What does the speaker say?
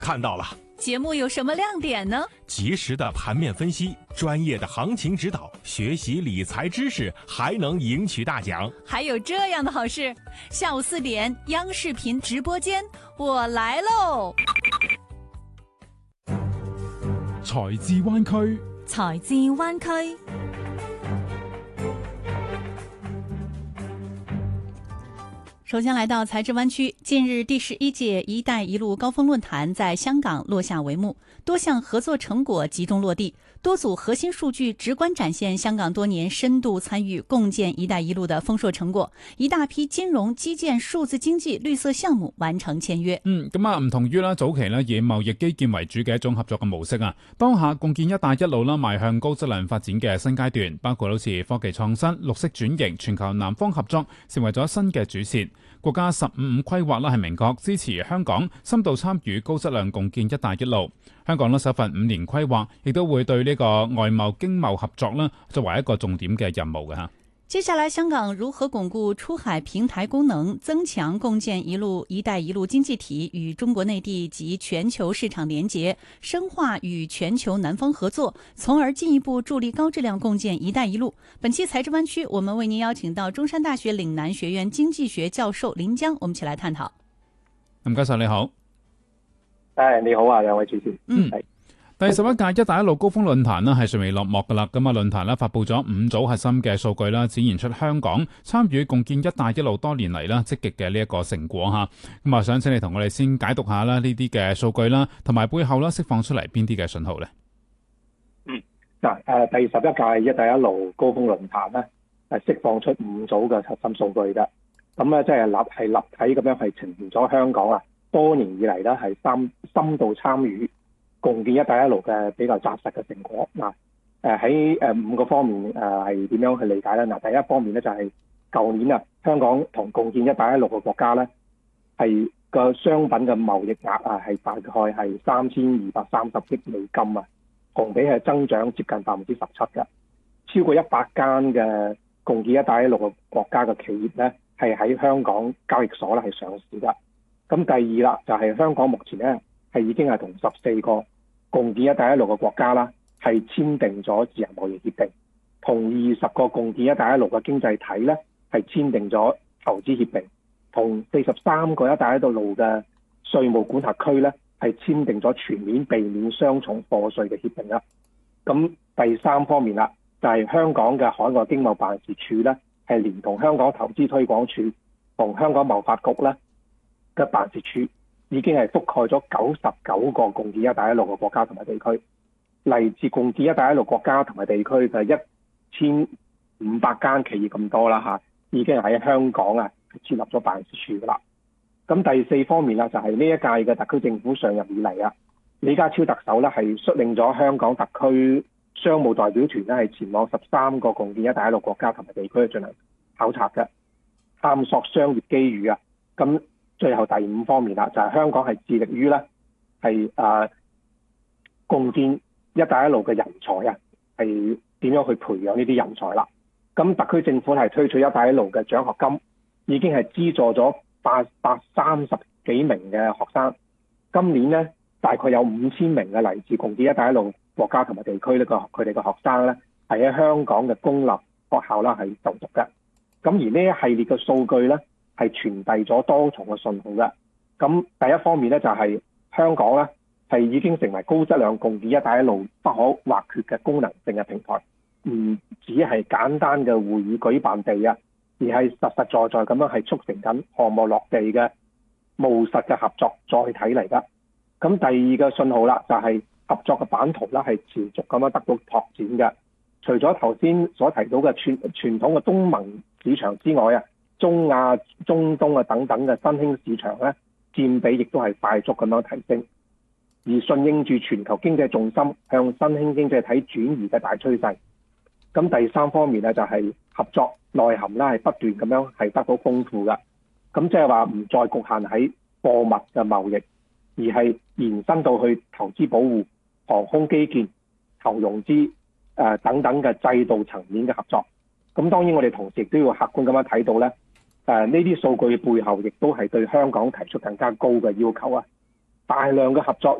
看到了。 节目有什么亮点呢？ 及时的盘面分析，专业的行情指导，学习理财知识，还能赢取大奖。 还有这样的好事，下午4点，央视频直播间，我来喽！ 財智灣區， 財智灣區。首先來到財智灣區，近日第11屆“一帶一路”高峰論壇在香港落下帷幕，多項合作成果集中落地，多組核心數據直觀展現香港多年深度參與共建“一帶一路”的豐碩成果，一大批金融、基建、數字經濟、綠色項目完成簽約。 唔同於早期以貿易基建為主嘅一種合作嘅模式啊，當下共建“一帶一路”邁向高質量發展嘅新階段，包括好似科技創新、綠色轉型、全球南方合作，成為咗新嘅主線。國家15規劃係明確支持香港深度參與高質量共建“一帶一路”。香港首份5年規劃亦都會對呢個外貿經貿合作作為一個重點嘅任務嘅。 接下來，香港如何鞏固出海平台功能，增強共建“一帶一路”經濟體與中國內地及全球市場連結，深化與全球南方合作，從而進一步助力高質量共建“一帶一路”。本期財智灣區，我們為您邀請到中山大學嶺南學院經濟學教授林江，我們一起來探討。 林教授你好。 你好啊，兩位主持。 第11屆“一帶一路”高峰論壇係尚未落幕噶啦，咁論壇發佈咗5組核心嘅數據展現出香港參與共建“一帶一路”多年嚟積極嘅呢一個成果吓。咁想請你同我哋先解讀下呢啲嘅數據同埋背後釋放出嚟邊啲嘅信號呢？ 第11屆“一帶一路”高峰論壇係釋放出5組嘅核心數據嘅，咁即係立體咁樣係呈現咗香港多年以嚟係深度參與共建“一帶一路”嘅比較紮實嘅成果。喺5個方面係點樣去理解呢？第一方面呢，就係舊年香港同共建“一帶一路”嘅國家呢係個商品嘅貿易額係大概係3230億美金同比係增長接近17%嘅。超過100間嘅共建“一帶一路”嘅國家嘅企業呢係喺香港交易所係上市嘅。咁第二啦，就係香港目前呢係已經係同14個共建“一帶一路”嘅國家係簽訂咗自由貿易協定，同20個共建“一帶一路”嘅經濟體呢係簽訂咗投資協定，同43個“一帶一路”嘅稅務管轄區呢係簽訂咗全面避免雙重課稅嘅協定啦。咁第三方面啦，就係香港嘅海外經貿辦事處呢係連同香港投資推廣署同香港貿發局呢嘅辦事處已經係覆蓋咗99個共建“一帶一路”嘅國家同埋地區，嚟自共建“一帶一路”國家同埋地區嘅1500間企業咁多啦已經喺香港設立咗辦事處噶啦。咁第四方面啦，就係呢一屆嘅特區政府上任以嚟李家超特首係率領咗香港特區商務代表團係前往13個共建“一帶一路”國家同埋地區進行考察嘅，探索商業機遇咁最後第5方面啦，就係香港係致力於共建“一帶一路”嘅人才係點樣去培養呢啲人才啦。咁特區政府係推出“一帶一路”嘅獎學金，已經係資助咗830幾名嘅學生。今年呢，大概有5000名嘅嚟自共建“一帶一路”國家同埋地區佢哋嘅學生呢係喺香港嘅公立學校係就讀嘅。咁而呢一系列嘅數據呢，係傳遞咗多重嘅信號嘅。咁第一方面呢，就係香港呢係已經成為高質量共建“一帶一路”不可或缺嘅功能性嘅平台，唔只係簡單嘅會議舉辦地而係實實在在咁樣係促成緊項目落地嘅務實嘅合作載體嚟㗎。咁第二個信號啦，就係合作嘅版圖啦係持續咁樣得到拓展嘅。除咗頭先所提到嘅傳統嘅東盟市場之外中亞、中東等等嘅新興市場呢，佔比亦都係快速咁樣提升，而順應住全球經濟重心向新興經濟體轉移嘅大趨勢。咁第三方面呢，就係合作內涵啦，係不斷咁樣係得到豐富嘅。咁即係話唔再局限喺貨物嘅貿易，而係延伸到去投資保護、航空基建、投融資等等嘅制度層面嘅合作。咁當然我哋同時亦都要客觀咁樣睇到呢啲數據背後亦都係對香港提出更加高嘅要求大量嘅合作